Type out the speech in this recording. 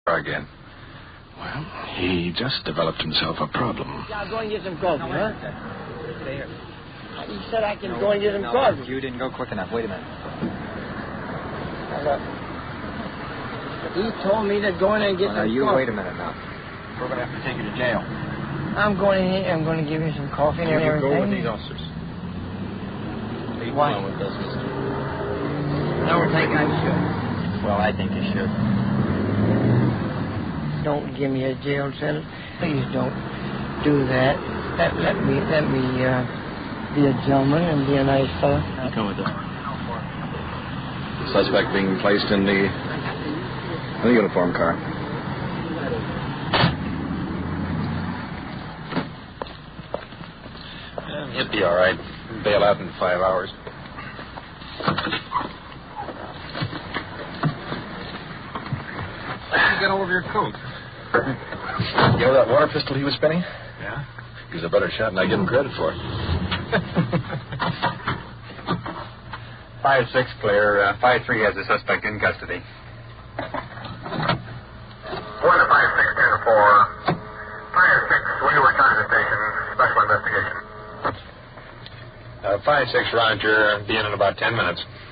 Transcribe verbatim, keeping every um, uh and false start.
again? Well, he just developed himself a problem. Yeah, I'll go and get some coffee, huh? He said I can no, go and get some no, coffee. You didn't go quick enough. Wait a minute. Look. He told me to go in and get well, some now, you coffee. wait a minute now. We're going to have to take you to jail. I'm going in here. I'm going to give you some coffee and you everything. Go with these officers. Leave Why? alone with us, mister. I don't think I should. Well, I think you should. Don't give me a jail sentence. Please don't do that. Let, let me let me uh, be a gentleman and be a nice fellow. You come with us. The suspect being placed in the, in the uniform car. Yeah, he'll be all right. Bail out in five hours. Get all over your coat. You know that water pistol he was spinning? Yeah? He's a better shot than I give him credit for. five six clear. Uh, five three has the suspect in custody. One to five six ten four. five six, will you return to the station? Special investigation. Uh, five six, Roger. Be in in about ten minutes.